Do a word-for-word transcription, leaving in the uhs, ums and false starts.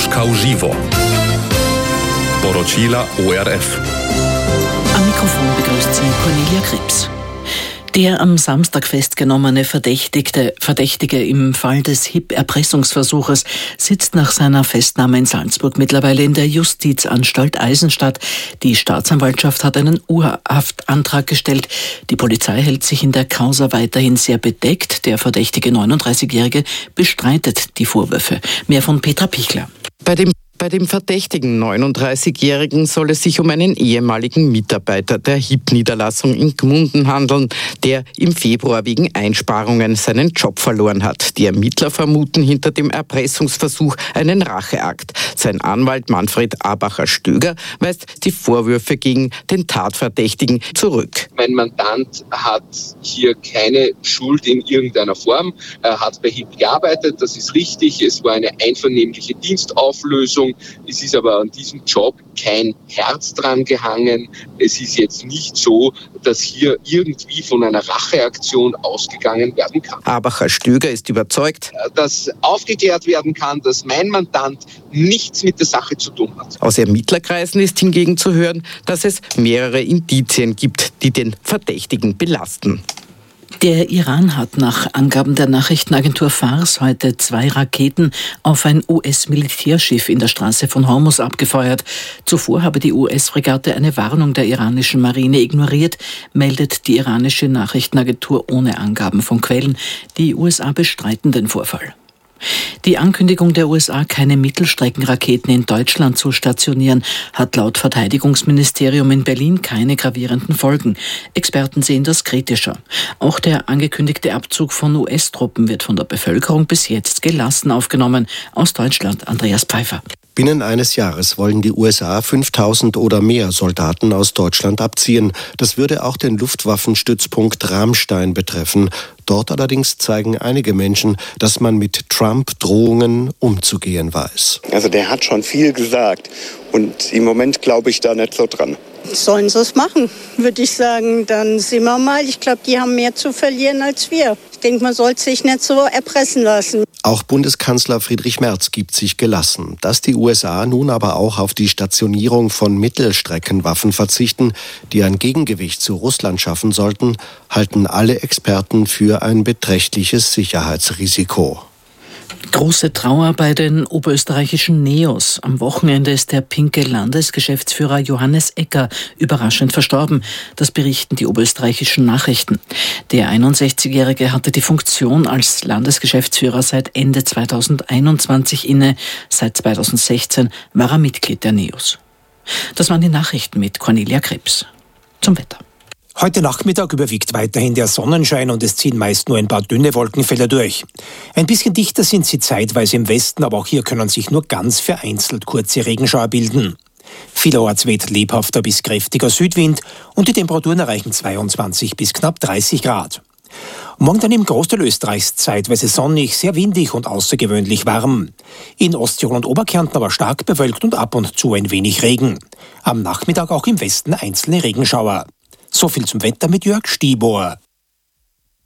Moskau Živo. Poročila O R F. Am Mikrofon begrüßt Sie Cornelia Krebs. Der am Samstag festgenommene Verdächtigte, Verdächtige im Fall des H I P-Erpressungsversuches sitzt nach seiner Festnahme in Salzburg mittlerweile in der Justizanstalt Eisenstadt. Die Staatsanwaltschaft hat einen Urhaftantrag gestellt. Die Polizei hält sich in der Causa weiterhin sehr bedeckt. Der verdächtige neununddreißigjährige bestreitet die Vorwürfe. Mehr von Petra Pichler. Bei dem Bei dem verdächtigen neununddreißigjährigen soll es sich um einen ehemaligen Mitarbeiter der H I P-Niederlassung in Gmunden handeln, der im Februar wegen Einsparungen seinen Job verloren hat. Die Ermittler vermuten hinter dem Erpressungsversuch einen Racheakt. Sein Anwalt Manfred Abacher-Stöger weist die Vorwürfe gegen den Tatverdächtigen zurück. Mein Mandant hat hier keine Schuld in irgendeiner Form. Er hat bei H I P gearbeitet, das ist richtig. Es war eine einvernehmliche Dienstauflösung. Es ist aber an diesem Job kein Herz dran gehangen. Es ist jetzt nicht so, dass hier irgendwie von einer Racheaktion ausgegangen werden kann. Abacher-Stöger ist überzeugt, dass aufgeklärt werden kann, dass mein Mandant nichts mit der Sache zu tun hat. Aus Ermittlerkreisen ist hingegen zu hören, dass es mehrere Indizien gibt, die den Verdächtigen belasten. Der Iran hat nach Angaben der Nachrichtenagentur Fars heute zwei Raketen auf ein U S-Militärschiff in der Straße von Hormuz abgefeuert. Zuvor habe die U S-Fregatte eine Warnung der iranischen Marine ignoriert, meldet die iranische Nachrichtenagentur ohne Angaben von Quellen. Die U S A bestreiten den Vorfall. Die Ankündigung der U S A, keine Mittelstreckenraketen in Deutschland zu stationieren, hat laut Verteidigungsministerium in Berlin keine gravierenden Folgen. Experten sehen das kritischer. Auch der angekündigte Abzug von U S-Truppen wird von der Bevölkerung bis jetzt gelassen aufgenommen. Aus Deutschland Andreas Pfeiffer. Binnen eines Jahres wollen die U S A fünftausend oder mehr Soldaten aus Deutschland abziehen. Das würde auch den Luftwaffenstützpunkt Ramstein betreffen. Dort allerdings zeigen einige Menschen, dass man mit Trump-Drohungen umzugehen weiß. Also der hat schon viel gesagt und im Moment glaube ich da nicht so dran. Sollen sie es machen, würde ich sagen. Dann sehen wir mal. Ich glaube, die haben mehr zu verlieren als wir. Ich denke, man sollte sich nicht so erpressen lassen. Auch Bundeskanzler Friedrich Merz gibt sich gelassen. Dass die U S A nun aber auch auf die Stationierung von Mittelstreckenwaffen verzichten, die ein Gegengewicht zu Russland schaffen sollten, halten alle Experten für ein beträchtliches Sicherheitsrisiko. Große Trauer bei den oberösterreichischen Neos. Am Wochenende ist der pinke Landesgeschäftsführer Johannes Ecker überraschend verstorben. Das berichten die oberösterreichischen Nachrichten. Der einundsechzigjährige hatte die Funktion als Landesgeschäftsführer seit Ende zweitausendeinundzwanzig inne. Seit zweitausendsechzehn war er Mitglied der Neos. Das waren die Nachrichten mit Cornelia Krebs. Zum Wetter. Heute Nachmittag überwiegt weiterhin der Sonnenschein und es ziehen meist nur ein paar dünne Wolkenfelder durch. Ein bisschen dichter sind sie zeitweise im Westen, aber auch hier können sich nur ganz vereinzelt kurze Regenschauer bilden. Vielerorts weht lebhafter bis kräftiger Südwind und die Temperaturen erreichen zweiundzwanzig bis knapp dreißig Grad. Morgen dann im Großteil Österreichs zeitweise sonnig, sehr windig und außergewöhnlich warm. In Osttirol und Oberkärnten aber stark bewölkt und ab und zu ein wenig Regen. Am Nachmittag auch im Westen einzelne Regenschauer. So viel zum Wetter mit Jörg Stiebohr.